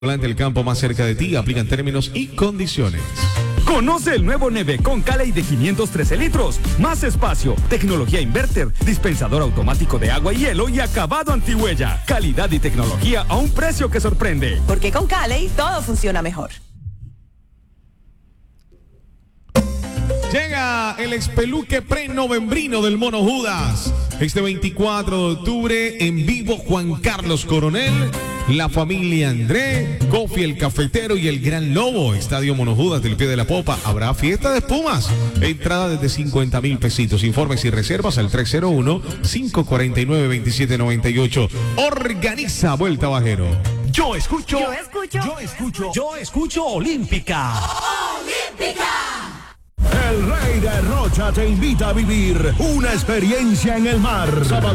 Volante del campo más cerca de ti, aplican términos y condiciones. Conoce el nuevo Neve con Cali de 513 litros, más espacio, tecnología inverter, dispensador automático de agua y hielo y acabado antihuella. Calidad y tecnología a un precio que sorprende. Porque con Cali todo funciona mejor. Llega el espeluque pre-novembrino del Mono Judas. Este 24 de octubre, en vivo, Juan Carlos Coronel, la familia André, Kofi el Cafetero y el Gran Lobo. Estadio Mono Judas del Pie de la Popa. Habrá fiesta de espumas. Entrada desde 50,000 pesitos. Informes y reservas al 301-549-2798. Organiza Vuelta Bajero. Yo escucho ¡Olímpica! Olímpica. El Rey de Rocha te invita a vivir una experiencia en el mar.